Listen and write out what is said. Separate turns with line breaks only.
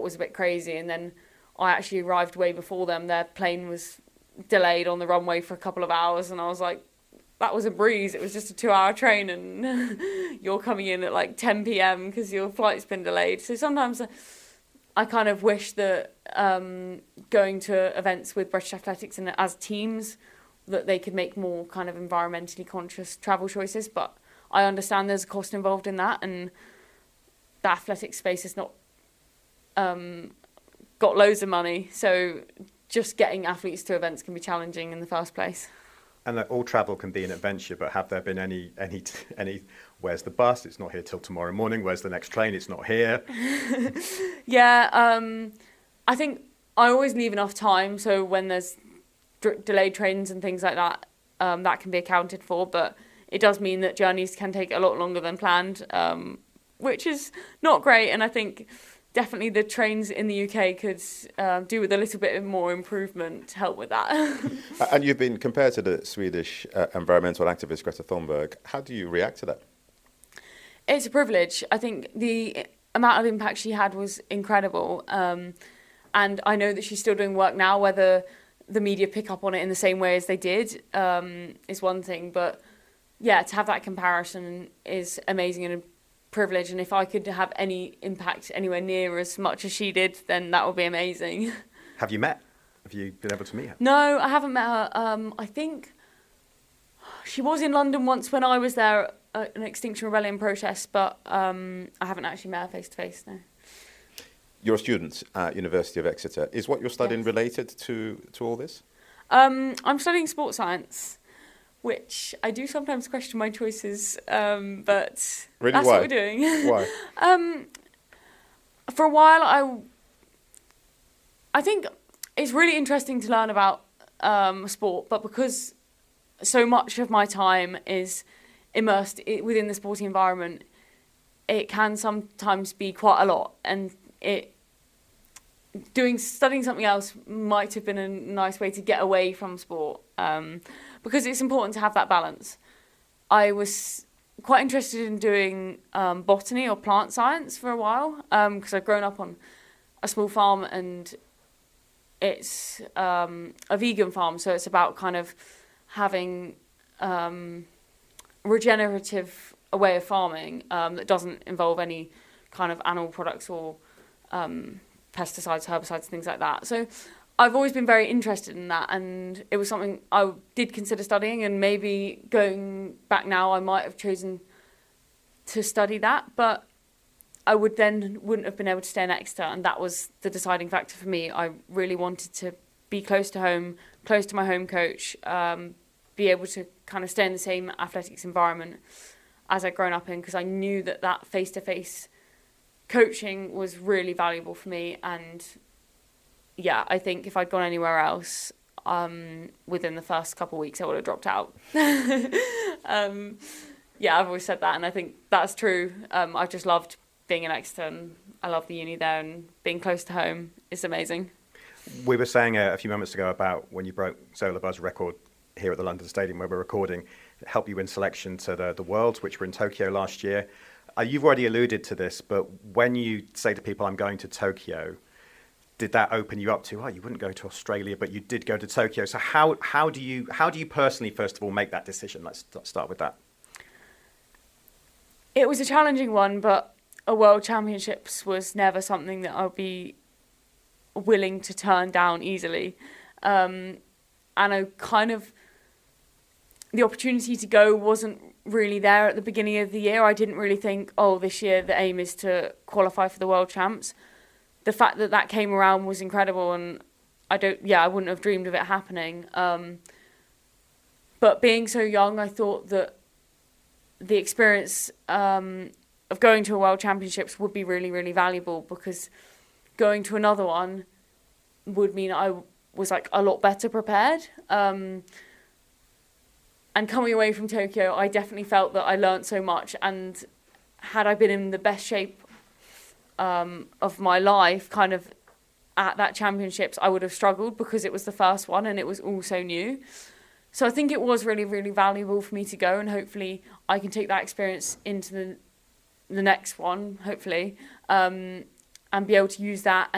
was a bit crazy. And then I actually arrived way before them. Their plane was delayed on the runway for a couple of hours, and I was like, that was a breeze. It was just a 2-hour train, and you're coming in at like 10 p.m. because your flight's been delayed. So sometimes I kind of wish that going to events with British Athletics and as teams, that they could make more kind of environmentally conscious travel choices. But I understand there's a cost involved in that, and the athletics space has not got loads of money. So just getting athletes to events can be challenging in the first place.
And all travel can be an adventure, but have there been any? Where's the bus? It's not here till tomorrow morning. Where's the next train? It's not here.
Yeah, I think I always leave enough time, so when there's delayed trains and things like that, that can be accounted for. But it does mean that journeys can take a lot longer than planned, which is not great. And I think definitely the trains in the UK could do with a little bit more improvement to help with that.
And you've been compared to the Swedish environmental activist Greta Thunberg. How do you react to that?
It's a privilege. I think the amount of impact she had was incredible. And I know that she's still doing work now. Whether the media pick up on it in the same way as they did is one thing. But yeah, to have that comparison is amazing and a privilege. And if I could have any impact anywhere near as much as she did, then that would be amazing.
Have you met? Have you been able to meet her?
No, I haven't met her. I think she was in London once when I was there at an Extinction Rebellion protest, but I haven't actually met her face to face, no.
You're a student at University of Exeter. Is what you're studying related to all this?
I'm studying sports science, which I do sometimes question my choices, but
really?
That's
Why?
what we're doing.
Why?
For a while, I think it's really interesting to learn about sport, but because so much of my time is immersed within the sporting environment, it can sometimes be quite a lot, and studying something else might have been a nice way to get away from sport, because it's important to have that balance. I was quite interested in doing botany or plant science for a while, because I've grown up on a small farm, and it's a vegan farm, so it's about kind of having regenerative a way of farming that doesn't involve any kind of animal products or pesticides, herbicides, things like that. So I've always been very interested in that, and it was something I did consider studying, and maybe going back now I might have chosen to study that, but I wouldn't have been able to stay in Exeter, and that was the deciding factor for me. I really wanted to be close to home, close to my home coach, be able to kind of stay in the same athletics environment as I'd grown up in, because I knew that face-to-face coaching was really valuable for me. And yeah, I think if I'd gone anywhere else, within the first couple of weeks, I would have dropped out. Yeah, I've always said that, and I think that's true. I've just loved being in Exeter, and I love the uni there, and being close to home is amazing.
We were saying a few moments ago about when you broke Zola Budd's record here at the London Stadium where we're recording, it helped you win selection to the Worlds, which were in Tokyo last year. You've already alluded to this, but when you say to people, I'm going to Tokyo, did that open you up to, you wouldn't go to Australia, but you did go to Tokyo. So how do you personally, first of all, make that decision? Let's start with that.
It was a challenging one, but a World Championships was never something that I'd be willing to turn down easily. And I kind of, the opportunity to go wasn't really there at the beginning of the year. I didn't really think, this year the aim is to qualify for the World Champs. The fact that came around was incredible, and I wouldn't have dreamed of it happening. But being so young, I thought that the experience of going to a World Championships would be really, really valuable, because going to another one would mean I was like a lot better prepared. And coming away from Tokyo, I definitely felt that I learnt so much, and had I been in the best shape of my life kind of at that championships, I would have struggled, because it was the first one and it was all so new. So I think it was really, really valuable for me to go, and hopefully I can take that experience into the next one, hopefully, and be able to use that